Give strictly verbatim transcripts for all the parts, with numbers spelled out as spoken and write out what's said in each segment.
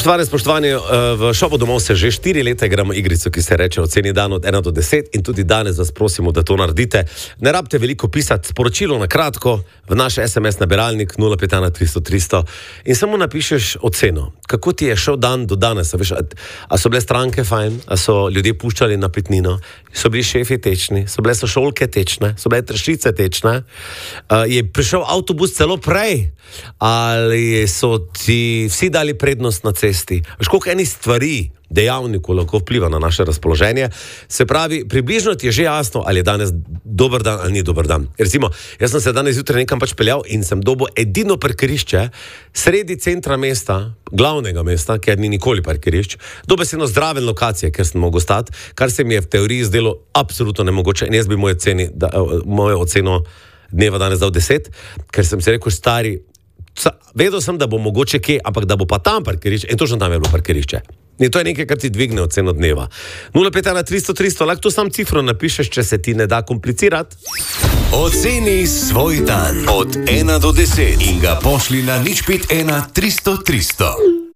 Spoštovani, spoštovani, v šovu domov se že štiri leta igramo igrico, ki se reče oceni dan od ena do deset in tudi danes vas prosimo, da to naredite. Ne rabite veliko pisati, sporočilo na kratko v naš es em es nabiralnik nula pet ena tristo tristo in samo napišeš oceno. Kako ti je šel dan do danes? A, veš, a, a so bile stranke fajn? A so ljudje puščali napitnino? So bili šefi tečni? So bile sošolke tečne? So bile trešice tečne? A, je prišel avtobus celo prej? Ali so ti vsi dali prednost na cesti? Veš, koliko enih stvari, dejavnikov lahko vpliva na naše razpoloženje. Se pravi, približno ti je že jasno, ali je danes dober dan ali ni dober dan. Recimo, jaz sem se danes zjutraj nekam pač peljal in sem dobil edino parkirišče sredi centra mesta, glavnega mesta, ker ni nikoli parkirišč, dobesedno zdrave lokacije, ker sem mogel stati, kar se mi je v teoriji zdelo absolutno nemogoče in jaz bi moje, ceni, da, moje oceno dneva danes dal deset, ker sem se rekel, stari, vedel sem, da bo mogoče kje, ampak da bo pa tam parkirišče, in točno tam je bilo parkirišče. In to je nekaj, kar ti dvigne oceno dneva. nula pet ena tristo tristo, lahko tu sam cifro napišeš, če se ti ne da komplicirati. Oceni svoj dan od ena do deset in ga pošli na nič pet ena tristo tristo.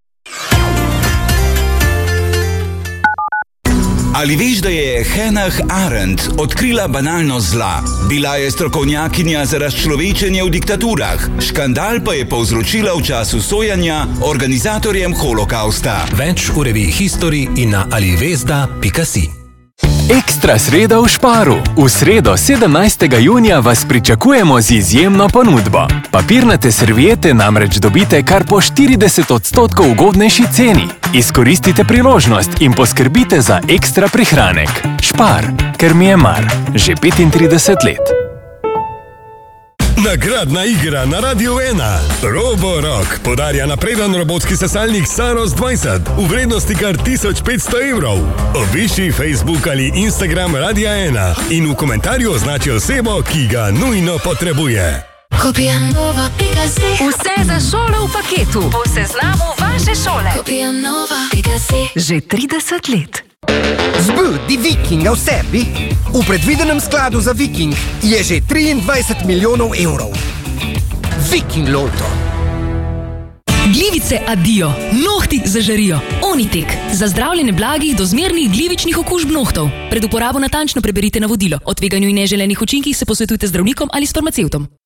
Ali veš, da je Hannah Arendt odkrila banalnost zla? Bila je strokovnjakinja za razčlovečenje v diktaturah. Škandal pa je povzročila v času sojanja organizatorjem holokausta. Več v reviji History in na alivesda pika si. Ekstra sreda v Šparu. V sredo sedemnajstega junija vas pričakujemo z izjemno ponudbo. Papirnate serviete namreč dobite kar po štirideset odstotkov ugodnejši ceni. Izkoristite priložnost in poskrbite za ekstra prihranek. Špar, ker mi je mar. Že petintrideset let. Nagradna igra na Radiu ena. Roborock podarja napreden robotski sesalnik Saros dvajset v vrednosti kar tisoč petsto evrov. Obišči Facebook ali Instagram Radia ena in v komentarju označi osebo, ki ga nujno potrebuje. Kopijanova pika si. Vse za šolo v paketu. Po seznamu vaše šole. Kopijanova pika si. Že trideset let. Zbudi Vikinga v sebi. V predvidenem skladu za Viking je že triindvajset milijonov evrov. Viking Lotto. Glivice adijo, nohti zažarijo. Onitek. Za zdravljenje blagih do zmernih glivičnih okužb nohtov. Pred uporabo natančno preberite navodilo. O tveganju in neželenih učinkih se posvetujte z zdravnikom ali s farmacevtom.